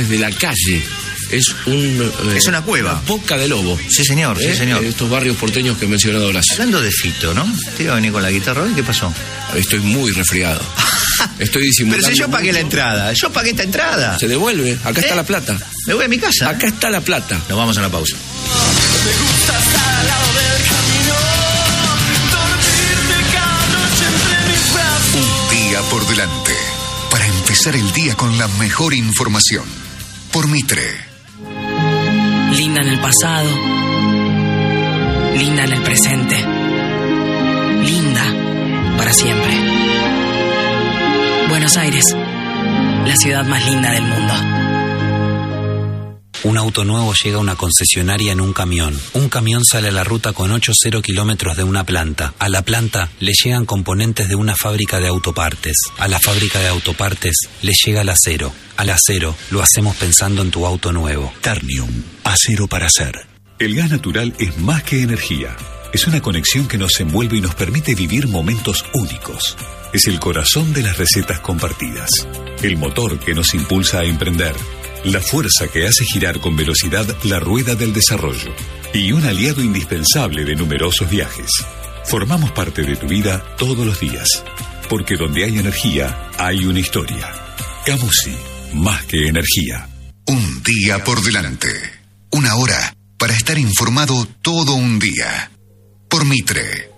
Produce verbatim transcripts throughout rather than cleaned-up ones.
de la calle. Es un eh, es una cueva. Boca de lobo. Sí, señor, ¿Eh? sí, señor. Estos barrios porteños que he mencionado Horacio. Hablando de Fito, ¿no? Te iba a venir con la guitarra hoy, ¿qué pasó? Estoy muy resfriado. Estoy disimulando. Pero si yo pagué mucho. la entrada, yo pagué esta entrada. Se devuelve, acá ¿Eh? está la plata. Me voy a mi casa. Acá está la plata. Nos vamos a una pausa. Me gusta estar al lado del camino, dormirte cada noche entre mis brazos. Un día por delante, para empezar el día con la mejor información. Por Mitre. Linda en el pasado, linda en el presente, linda para siempre. Buenos Aires, la ciudad más linda del mundo. Un auto nuevo llega a una concesionaria en un camión. Un camión sale a la ruta con ocho cero kilómetros de una planta. A la planta le llegan componentes de una fábrica de autopartes. A la fábrica de autopartes le llega el acero. Al acero lo hacemos pensando en tu auto nuevo. Ternium, acero para hacer. El gas natural es más que energía. Es una conexión que nos envuelve y nos permite vivir momentos únicos. Es el corazón de las recetas compartidas. El motor que nos impulsa a emprender. La fuerza que hace girar con velocidad la rueda del desarrollo. Y un aliado indispensable de numerosos viajes. Formamos parte de tu vida todos los días. Porque donde hay energía, hay una historia. Camusi, más que energía. Un día por delante. Una hora para estar informado todo un día. Por Mitre.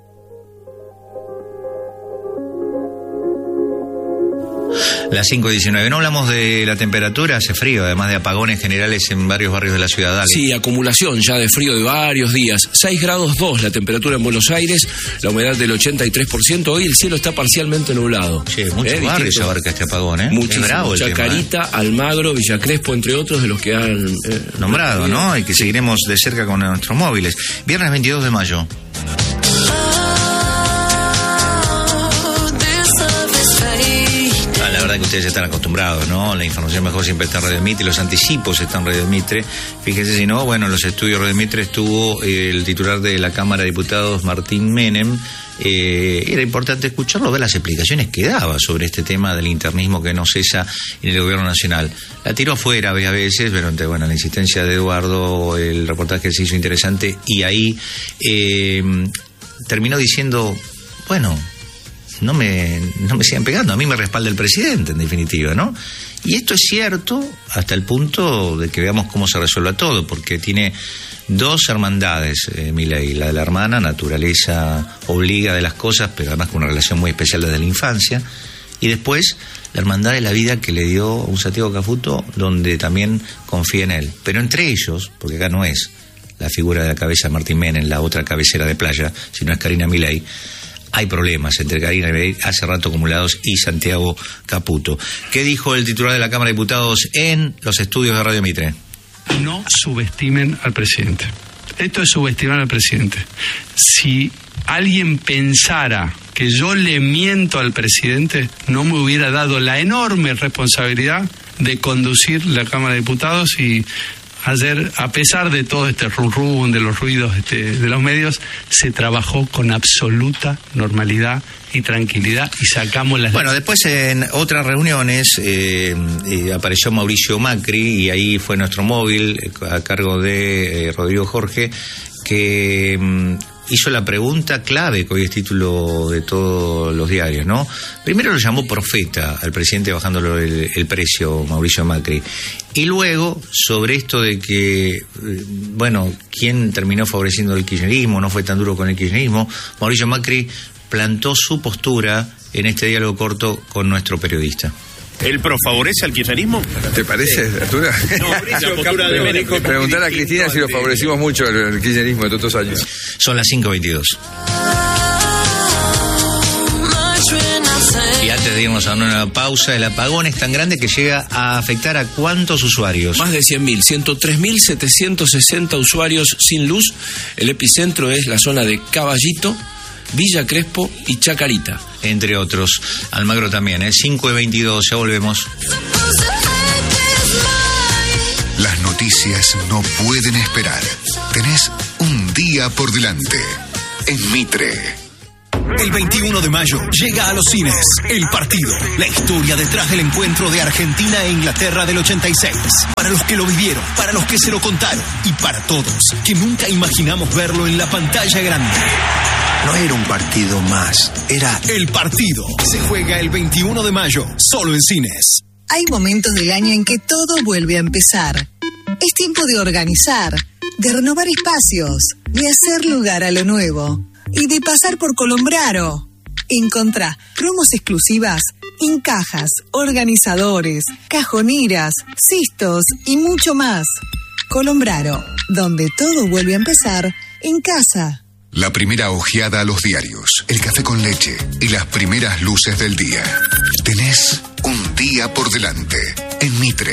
Las cinco diecinueve. No hablamos de la temperatura, hace frío, además de apagones generales en varios barrios de la ciudad. Dale. Sí, acumulación ya de frío de varios días. seis grados dos la temperatura en Buenos Aires, la humedad del ochenta y tres por ciento. Hoy el cielo está parcialmente nublado. Sí, muchos ¿Eh? barrios Distinto. abarca este apagón, ¿eh? Muchísimo. Es bravo el Chacarita, tema, ¿eh? Almagro, Villa Crespo, entre otros de los que han... Eh, nombrado, ¿no? Y que seguiremos de cerca con nuestros móviles. Viernes veintidós de mayo. Que ustedes están acostumbrados, ¿no? La información mejor siempre está en Radio Mitre, los anticipos están en Radio Mitre. Fíjense si no, bueno, en los estudios Radio Mitre estuvo el titular de la Cámara de Diputados, Martín Menem. Eh, era importante escucharlo, ver las explicaciones que daba sobre este tema del internismo que no cesa en el gobierno nacional. La tiró afuera a veces, pero ante, bueno, la insistencia de Eduardo, el reportaje se hizo interesante y ahí eh, terminó diciendo, bueno... No me, no me sigan pegando, a mí me respalda el presidente, en definitiva, ¿no? Y esto es cierto hasta el punto de que veamos cómo se resuelve todo, porque tiene dos hermandades, eh, Milei, la de la hermana, naturaleza obliga de las cosas, pero además con una relación muy especial desde la infancia, y después la hermandad de la vida que le dio un Santiago Cafuto, donde también confía en él. Pero entre ellos, porque acá no es la figura de la cabeza de Martín Menem, la otra cabecera de playa, sino es Karina Milei, hay problemas entre Karina Milei, hace rato acumulados, y Santiago Caputo. ¿Qué dijo el titular de la Cámara de Diputados en los estudios de Radio Mitre? No subestimen al presidente. Esto es subestimar al presidente. Si alguien pensara que yo le miento al presidente, no me hubiera dado la enorme responsabilidad de conducir la Cámara de Diputados y... Ayer, a pesar de todo este rum rum, de los ruidos este, de los medios, se trabajó con absoluta normalidad y tranquilidad y sacamos las... Bueno, después en otras reuniones eh, eh, apareció Mauricio Macri y ahí fue nuestro móvil eh, a cargo de eh, Rodrigo Jorge, que eh, hizo la pregunta clave, que hoy es título de todos los diarios, ¿no? Primero lo llamó profeta al presidente bajándole el, el precio, Mauricio Macri. Y luego, sobre esto de que, bueno, ¿quién terminó favoreciendo el kirchnerismo? No fue tan duro con el kirchnerismo. Mauricio Macri plantó su postura en este diálogo corto con nuestro periodista. ¿El PRO favorece al kirchnerismo? ¿Te parece, Arturo? No, la postura de México. Preguntar a Cristina si lo favorecimos mucho el kirchnerismo de todos estos años. Son las cinco veintidós. Y antes de irnos a una pausa, el apagón es tan grande que llega a afectar a ¿cuántos usuarios? Más de cien mil, ciento tres mil setecientos sesenta usuarios sin luz. El epicentro es la zona de Caballito, Villa Crespo y Chacarita. Entre otros. Almagro también, ¿eh? cinco y veintidós, ya volvemos. Las noticias no pueden esperar. Tenés un día por delante. En Mitre. El veintiuno de mayo llega a los cines El Partido, la historia detrás del encuentro de Argentina e Inglaterra del ochenta y seis. Para los que lo vivieron, para los que se lo contaron y para todos que nunca imaginamos verlo en la pantalla grande. No era un partido más, era El Partido. Se juega el veintiuno de mayo, solo en cines. Hay momentos del año en que todo vuelve a empezar. Es tiempo de organizar, de renovar espacios, de hacer lugar a lo nuevo y de pasar por Colombraro. Encontrá promos exclusivas en cajas, organizadores, cajoneras, cistos y mucho más. Colombraro, donde todo vuelve a empezar en casa. La primera ojeada a los diarios, el café con leche y las primeras luces del día. Tenés un día por delante en Mitre.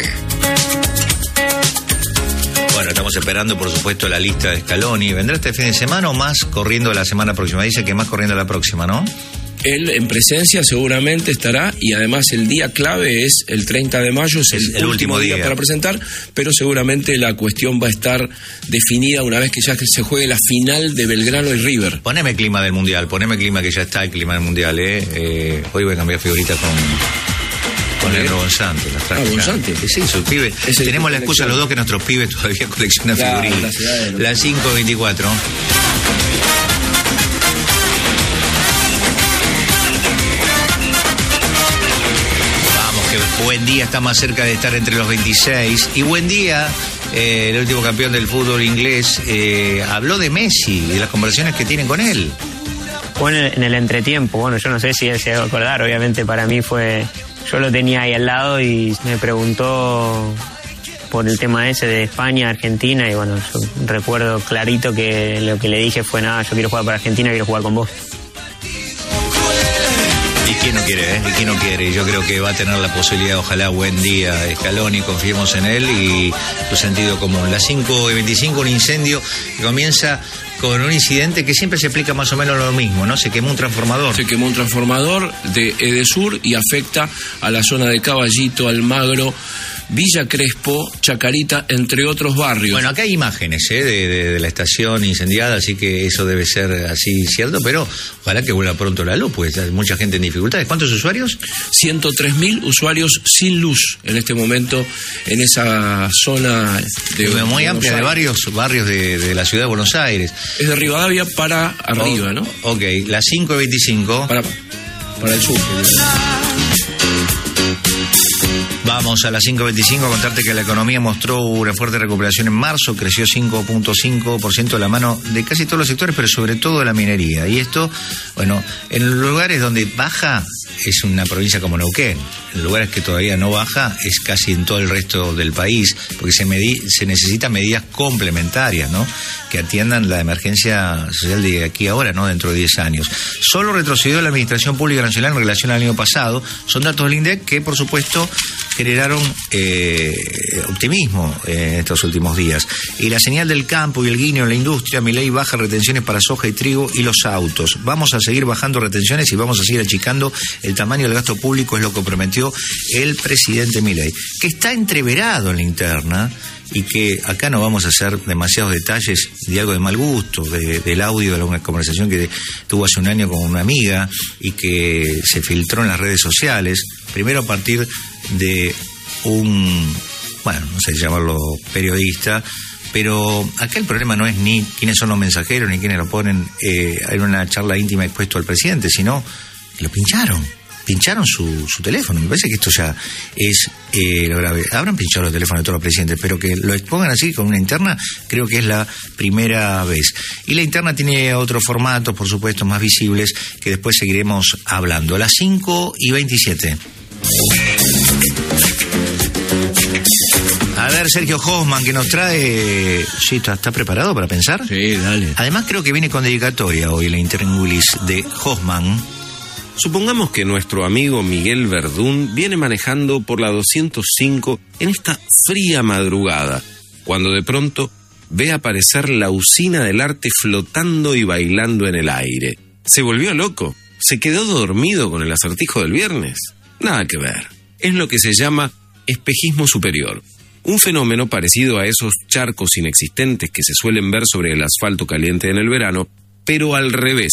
Bueno, estamos esperando, por supuesto, la lista de Scaloni. ¿Vendrá este fin de semana o más corriendo la semana próxima? Dice que más corriendo la próxima, ¿no? Él en presencia seguramente estará, y además el día clave es el treinta de mayo, es el, el, el último día, día para presentar, pero seguramente la cuestión va a estar definida una vez que ya se juegue la final de Belgrano y River. Poneme clima del Mundial, poneme clima que ya está el clima del Mundial, ¿eh? eh hoy voy a cambiar figurita con... Con Leandro Gonzante. Ah, Gonzante. Sí, sí, sus pibes. Tenemos la excusa los dos que nuestros pibes todavía coleccionan claro, figuritas. La, la cinco veinticuatro. Vamos, que buen día está más cerca de estar entre los veintiséis. Y buen día, eh, el último campeón del fútbol inglés, eh, habló de Messi y de las conversaciones que tienen con él. Bueno, en el entretiempo, bueno, yo no sé si él se va a acordar, obviamente para mí fue... Yo lo tenía ahí al lado y me preguntó por el tema ese de España, Argentina, y bueno, yo recuerdo clarito que lo que le dije fue, nada, yo quiero jugar para Argentina, quiero jugar con vos. ¿Y quién no quiere, eh? ¿Y quién no quiere? Yo creo que va a tener la posibilidad, ojalá, buen día, Scaloni, confiemos en él y su sentido común. Las cinco y veinticinco, un incendio que comienza con un incidente que siempre se explica más o menos lo mismo, ¿no? Se quemó un transformador. Se quemó un transformador de Edesur y afecta a la zona de Caballito, Almagro, Villa Crespo, Chacarita, entre otros barrios. Bueno, acá hay imágenes ¿eh? de, de, de la estación incendiada, así que eso debe ser así cierto, pero ojalá que vuelva pronto la luz, pues hay mucha gente en dificultades. ¿Cuántos usuarios? ciento tres mil usuarios sin luz en este momento en esa zona de muy, muy amplia de varios barrios de, de la ciudad de Buenos Aires. Es de Rivadavia para arriba, oh, ¿no? Ok, las cinco y veinticinco. Para, para el sur. Vamos a las cinco veinticinco a contarte que la economía mostró una fuerte recuperación en marzo, creció cinco punto cinco por ciento de la mano de casi todos los sectores, pero sobre todo de la minería. Y esto, bueno, en lugares donde baja es una provincia como Neuquén, en lugares que todavía no baja es casi en todo el resto del país, porque se, medi- se necesitan medidas complementarias, ¿no?, que atiendan la emergencia social de aquí a ahora, no dentro de diez años. Solo retrocedió la Administración Pública Nacional en relación al año pasado. Son datos del INDEC que, por supuesto, generaron eh, optimismo en estos últimos días. Y la señal del campo y el guiño en la industria, Milei baja retenciones para soja y trigo y los autos. Vamos a seguir bajando retenciones y vamos a seguir achicando el tamaño del gasto público, es lo que prometió el presidente Milei, que está entreverado en la interna y que acá no vamos a hacer demasiados detalles de algo de mal gusto, de, del audio de una conversación que tuvo hace un año con una amiga y que se filtró en las redes sociales, primero a partir de un, bueno, no sé llamarlo periodista, pero acá el problema no es ni quiénes son los mensajeros ni quiénes lo ponen eh, en una charla íntima expuesto al presidente, sino que lo pincharon. Pincharon su, su teléfono. Me parece que esto ya es eh, lo grave. Habrán pinchado los teléfonos de todos los presidentes, pero que lo expongan así con una interna, creo que es la primera vez. Y la interna tiene otros formatos, por supuesto, más visibles, que después seguiremos hablando. A las cinco y veintisiete. A ver, Sergio Hoffman, que nos trae... Sí, ¿está, está preparado para pensar? Sí, dale. Además, creo que viene con dedicatoria hoy la interíngulis de Hoffman. Supongamos que nuestro amigo Miguel Verdún viene manejando por la doscientos cinco en esta fría madrugada, cuando de pronto ve aparecer la usina del arte flotando y bailando en el aire. ¿Se volvió loco? ¿Se quedó dormido con el acertijo del viernes? Nada que ver. Es lo que se llama espejismo superior. Un fenómeno parecido a esos charcos inexistentes que se suelen ver sobre el asfalto caliente en el verano, pero al revés.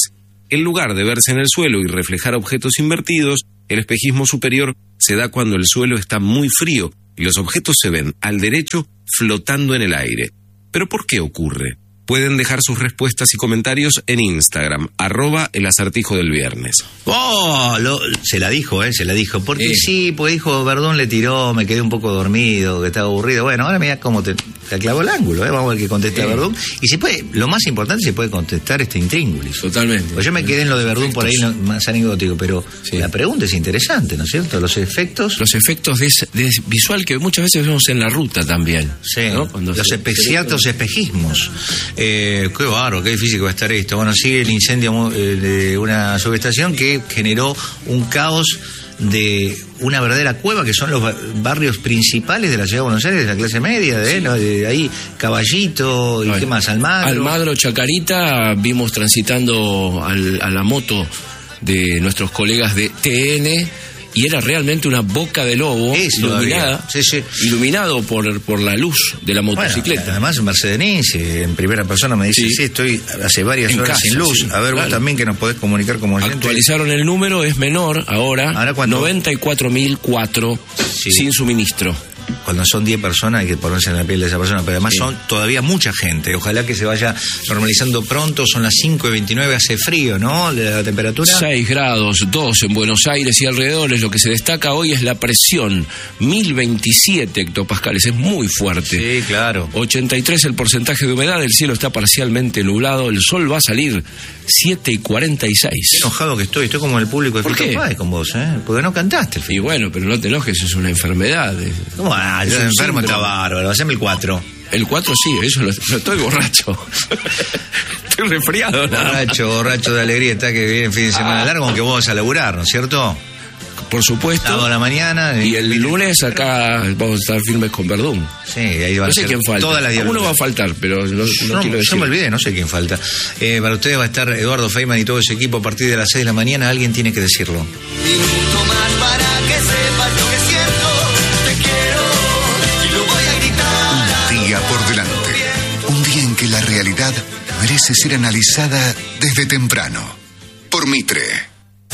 En lugar de verse en el suelo y reflejar objetos invertidos, el espejismo superior se da cuando el suelo está muy frío y los objetos se ven al derecho flotando en el aire. ¿Pero por qué ocurre? Pueden dejar sus respuestas y comentarios en Instagram, arroba el acertijo del viernes. Oh, lo, se la dijo, ¿eh? Se la dijo. Porque eh. sí, pues dijo, Verdún le tiró, me quedé un poco dormido, que estaba aburrido. Bueno, ahora mira cómo te, te clavó el ángulo, ¿eh? Vamos a ver qué contesta eh. Verdún. Y se puede, lo más importante, se puede contestar este intríngulis. Totalmente. Pues yo me quedé en lo de Verdún por ahí no, más anecdótico, pero sí. La pregunta es interesante, ¿no es cierto? Los efectos... Los efectos de, de visual que muchas veces vemos en la ruta también. Sí, ¿no? Cuando los se, espe ciertos espejismos. Eh, qué bárbaro, qué difícil que va a estar esto. Bueno, sigue el incendio eh, de una subestación que generó un caos de una verdadera cueva, que son los barrios principales de la ciudad de Buenos Aires, de la clase media, de, sí. ¿no? de ahí Caballito, y Ay. qué más, Almagro. Almagro, Chacarita, vimos transitando al, a la moto de nuestros colegas de T N, y era realmente una boca de lobo es iluminada, sí, sí. iluminado por, por la luz de la motocicleta. Bueno, además mercedenense, en primera persona me dice, sí, sí estoy hace varias en horas casa, sin luz. Sí, a ver, claro. Vos también que nos podés comunicar como oyente. Actualizaron el número, es menor ahora, ¿Ahora noventa y cuatro mil cuatro sí. sin suministro. Cuando son diez personas hay que ponerse en la piel de esa persona, pero además sí. son todavía mucha gente. Ojalá que se vaya normalizando pronto. Son las cinco y veintinueve, hace frío, ¿no? La temperatura. seis grados, dos en Buenos Aires y alrededores. Lo que se destaca hoy es la presión, mil veintisiete hectopascales, es muy fuerte. Sí, claro. ochenta y tres el porcentaje de humedad, el cielo está parcialmente nublado, el sol va a salir siete y cuarenta y seis. Qué enojado que estoy, estoy como el público de Fito Páez con vos, ¿eh? Porque no cantaste. Y bueno, pero no te enojes, es una enfermedad. ¿Cómo? Ah, yo enfermo, está bárbaro. Haceme el cuatro. El cuatro sí, eso lo, lo estoy borracho. Estoy resfriado. Borracho, ¿no? borracho de alegría. Está que viene fin de semana ah. largo, aunque vos vas a laburar, ¿no es cierto? Por supuesto. Sábado a la mañana. Y el lunes acá vamos a estar firmes con Verdún. Sí, ahí va no a sé ser quién falta. Todas las Uno va a faltar, pero no, no, no quiero decir. Yo me olvidé, no sé quién falta. Eh, para ustedes va a estar Eduardo Feynman y todo ese equipo a partir de las seis de la mañana. Alguien tiene que decirlo. Minuto más para que sepas lo que siento. Te quiero y lo voy a gritar. Un día por delante. Un día en que la realidad merece ser analizada desde temprano. Por Mitre.